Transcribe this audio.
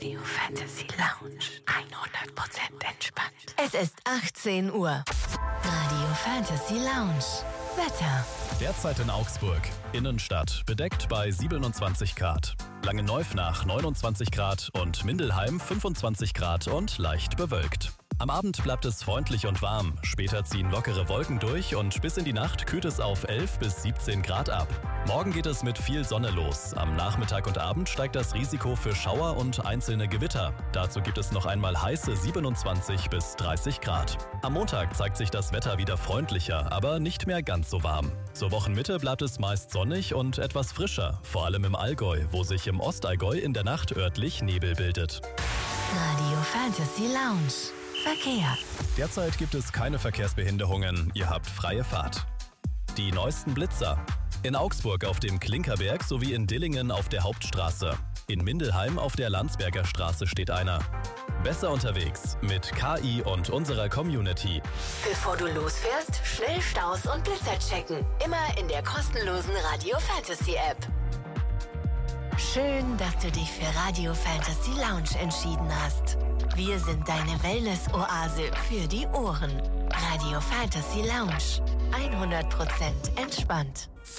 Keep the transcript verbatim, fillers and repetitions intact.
Radio Fantasy Lounge. hundert Prozent entspannt. Es ist achtzehn Uhr. Radio Fantasy Lounge. Wetter. Derzeit in Augsburg. Innenstadt bedeckt bei siebenundzwanzig Grad. Langenneufnach neunundzwanzig Grad und Mindelheim fünfundzwanzig Grad und leicht bewölkt. Am Abend bleibt es freundlich und warm. Später ziehen lockere Wolken durch und bis in die Nacht kühlt es auf elf bis siebzehn Grad ab. Morgen geht es mit viel Sonne los. Am Nachmittag und Abend steigt das Risiko für Schauer und einzelne Gewitter. Dazu gibt es noch einmal heiße siebenundzwanzig bis dreißig Grad. Am Montag zeigt sich das Wetter wieder freundlicher, aber nicht mehr ganz so warm. Zur Wochenmitte bleibt es meist sonnig und etwas frischer, vor allem im Allgäu, wo sich im Ostallgäu in der Nacht örtlich Nebel bildet. Radio Fantasy Lounge. Verkehr. Derzeit gibt es keine Verkehrsbehinderungen. Ihr habt freie Fahrt. Die neuesten Blitzer. In Augsburg auf dem Klinkerberg sowie in Dillingen auf der Hauptstraße. In Mindelheim auf der Landsberger Straße steht einer. Besser unterwegs mit K I und unserer Community. Bevor du losfährst, schnell Staus und Blitzer checken. Immer in der kostenlosen Radio Fantasy App. Schön, dass du dich für Radio Fantasy Lounge entschieden hast. Wir sind deine Wellness-Oase für die Ohren. Radio Fantasy Lounge. hundert Prozent entspannt.